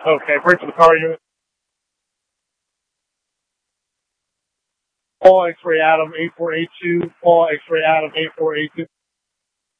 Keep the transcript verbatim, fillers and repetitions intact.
Okay, break to the car unit. Paul X-ray Adam eight four eight two. Paul X-ray Adam eight four eight two.